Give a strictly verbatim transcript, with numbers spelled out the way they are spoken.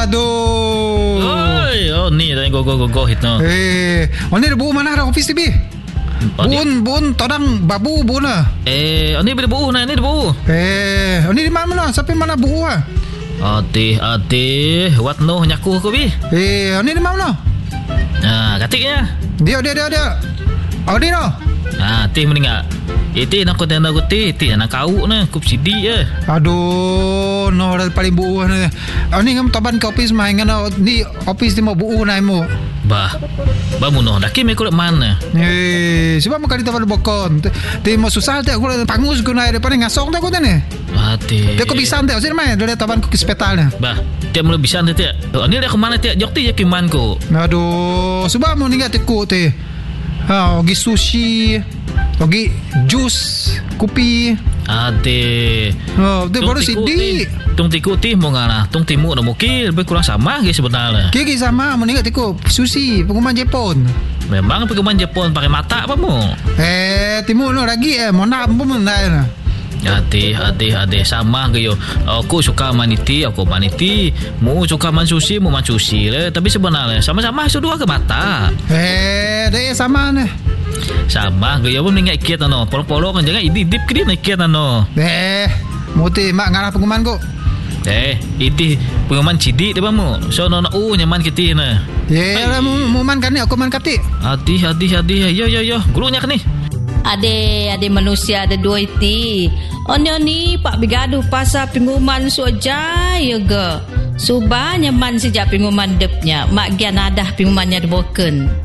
Aduh. Oi, oh ni dah go go go go hit no. Eh, oh ni bu mana dah office T B? Bun bun todang babu bun lah. Eh, oh ni bila bu nah, ni bu. Eh, oh ni di mana? Sampai mana bu ah? Ati ati, wat no nyaku ko bi. Eh, oh ni di mana? Ah, katiknya. Dia dia dia dia. Oh ni no. Ah, ti meninggal. Iti nak kau tanda kuti, ti nak kau na, kup sidi je. Aduh, no dah paling buuh ni. Oh ni ngam taban ke office mai ngana ni office ni mau buuh nai mo. Bah. Ba muno dah kim ko mana. Eh, sebab mau kali taban bokon. Ti mau susah tak aku pangus ku nai depan ngasong tak aku ni. Ati. Dia ko bisa tak sini mai dari taban ku ke hospital ni. Bah, dia mula bisa tak. Oh ni dia ke mana tak? Jok ti je kiman ko. Aduh, sebab mau ningat ku ti. Ha, pergi sushi, pergi jus, kopi. Ade. Oh, dia baru sidi. Tung tiku ti mau ngana, tung timu nak mungkin lebih kurang sama ke sebenarnya. Kiki sama, mau ningat tiku sushi, pengumuman Jepun. Memang pengumuman Jepun pakai mata apa mu? Eh, timu no lagi eh, mau nak pun mendai na. Hati hati hati sama ke yo. Aku suka maniti, aku maniti. Mu suka man sushi, mu man sushi le. Tapi sebenarnya sama-sama sudah ke mata. Eh, dia sama ni. Sama ke yo pun ingat kiat ano. Polo-polo kan jangan idip ke dia nak kiat ano. Eh, muti mak ngarah pengumuman ko. Eh, itu pengumuman cidik dia mu. So no u nyaman kita na. Ye, lah mu man kan ni aku man kati. Hati hati hati. Yo yo yo. Gurunya kan ni. Ade, ade manusia ada dua iti. Onyo ni pak bigaduh pasal pengumuman soja ya ge. Subah nyaman sejak pengumuman depnya. Mak gian adah pengumumannya diboken.